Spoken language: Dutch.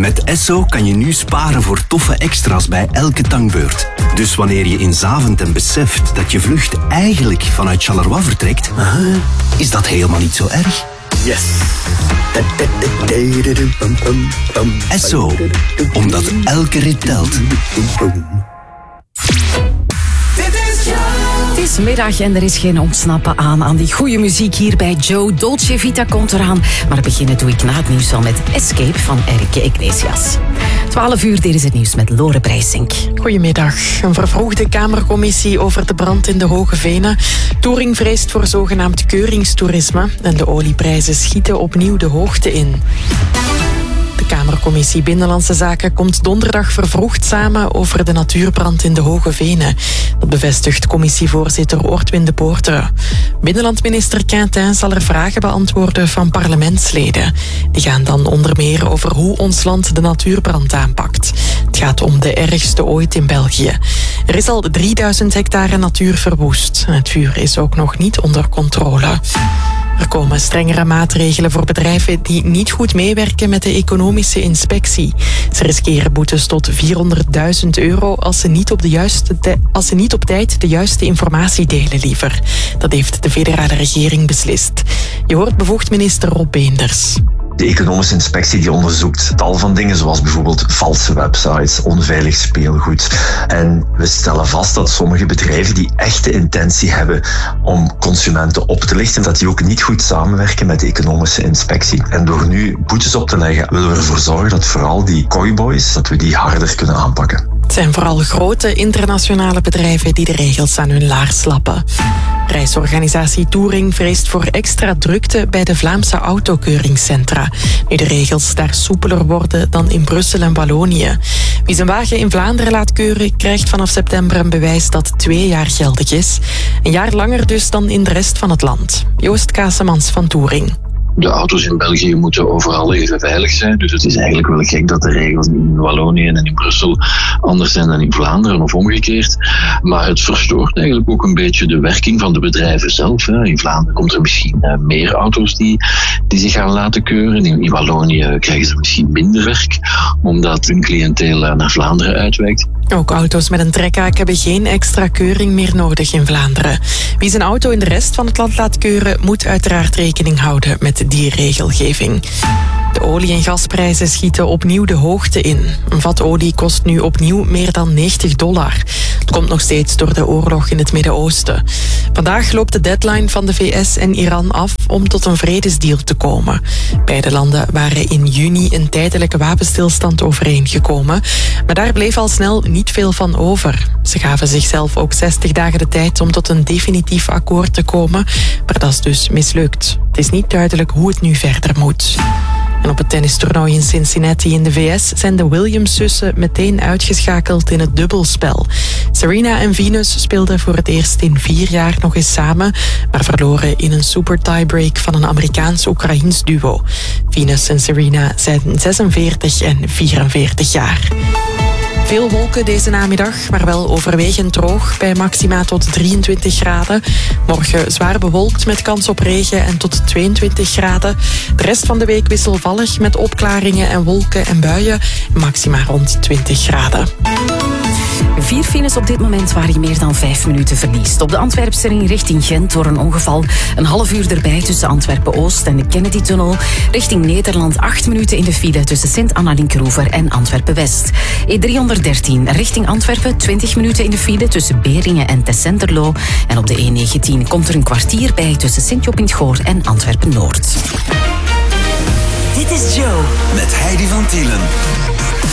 Met Esso kan je nu sparen voor toffe extra's bij elke tankbeurt. Dus wanneer je in Zaventem beseft dat je vlucht eigenlijk vanuit Charleroi vertrekt, is dat helemaal niet zo erg. Yes. Esso, omdat elke rit telt. Het is middag en er is geen ontsnappen aan die goede muziek hier bij Joe. Dolce Vita komt eraan, maar beginnen doe ik na het nieuws al met Escape van Enrique Iglesias. 12 uur, dit is het nieuws met Lore Breisink. Goedemiddag. Een vervroegde Kamercommissie over de brand in de Hoge Venen. Touring vreest voor zogenaamd keuringstoerisme en de olieprijzen schieten opnieuw de hoogte in. De Kamercommissie Binnenlandse Zaken komt donderdag vervroegd samen over de natuurbrand in de Hoge Venen. Dat bevestigt commissievoorzitter Ortwin de Poorteren. Binnenlandminister Quintin zal er vragen beantwoorden van parlementsleden. Die gaan dan onder meer over hoe ons land de natuurbrand aanpakt. Het gaat om de ergste ooit in België. Er is al 3000 hectare natuur verwoest. Het vuur is ook nog niet onder controle. Er komen strengere maatregelen voor bedrijven die niet goed meewerken met de economische inspectie. Ze riskeren boetes tot €400.000 als ze niet op tijd de juiste informatie delen, liever. Dat heeft de federale regering beslist. Je hoort bevoegd minister Rob Beenders. De economische inspectie die onderzoekt tal van dingen, zoals bijvoorbeeld valse websites, onveilig speelgoed. En we stellen vast dat sommige bedrijven die echt de intentie hebben om consumenten op te lichten, dat die ook niet goed samenwerken met de economische inspectie. En door nu boetes op te leggen, willen we ervoor zorgen dat vooral die kooiboys, dat we die harder kunnen aanpakken. Het zijn vooral grote internationale bedrijven die de regels aan hun laars lappen. Reisorganisatie Touring vreest voor extra drukte bij de Vlaamse autokeuringscentra. Nu de regels daar soepeler worden dan in Brussel en Wallonië. Wie zijn wagen in Vlaanderen laat keuren, krijgt vanaf september een bewijs dat 2 jaar geldig is. Een jaar langer dus dan in de rest van het land. Joost Kasemans van Touring. De auto's in België moeten overal even veilig zijn. Dus het is eigenlijk wel gek dat de regels in Wallonië en in Brussel anders zijn dan in Vlaanderen of omgekeerd. Maar het verstoort eigenlijk ook een beetje de werking van de bedrijven zelf. In Vlaanderen komt er misschien meer auto's die zich gaan laten keuren. In Wallonië krijgen ze misschien minder werk, omdat hun cliënteel naar Vlaanderen uitwijkt. Ook auto's met een trekhaak hebben geen extra keuring meer nodig in Vlaanderen. Wie zijn auto in de rest van het land laat keuren, moet uiteraard rekening houden met die regelgeving. De olie- en gasprijzen schieten opnieuw de hoogte in. Een vat olie kost nu opnieuw meer dan $90. Het komt nog steeds door de oorlog in het Midden-Oosten. Vandaag loopt de deadline van de VS en Iran af om tot een vredesdeal te komen. Beide landen waren in juni een tijdelijke wapenstilstand overeengekomen, maar daar bleef al snel niet veel van over. Ze gaven zichzelf ook 60 dagen de tijd om tot een definitief akkoord te komen, maar dat is dus mislukt. Het is niet duidelijk hoe het nu verder moet. En op het tennistoernooi in Cincinnati in de VS zijn de Williams-zussen meteen uitgeschakeld in het dubbelspel. Serena en Venus speelden voor het eerst in 4 jaar nog eens samen, maar verloren in een super tiebreak van een Amerikaans-Oekraïens duo. Venus en Serena zijn 46 en 44 jaar. Veel wolken deze namiddag, maar wel overwegend droog bij maxima tot 23 graden. Morgen zwaar bewolkt met kans op regen en tot 22 graden. De rest van de week wisselvallig met opklaringen en wolken en buien. Maxima rond 20 graden. 4 files op dit moment waar je meer dan 5 minuten verliest. Op de Antwerpse ring richting Gent door een ongeval. Een half uur erbij tussen Antwerpen-Oost en de Kennedy-tunnel. Richting Nederland 8 minuten in de file tussen Sint-Anna-Linkeroever en Antwerpen-West. E313 richting Antwerpen 20 minuten in de file tussen Beringen en Tessenderlo. En op de E19 komt er een kwartier bij tussen Sint-Job-in-het-Goor en Antwerpen-Noord. Dit is Joe met Heidi van Tielen.